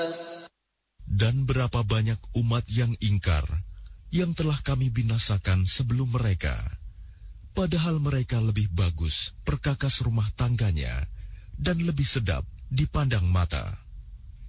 Dan berapa banyak umat yang ingkar yang telah kami binasakan sebelum mereka, padahal mereka lebih bagus perkakas rumah tangganya dan lebih sedap dipandang mata.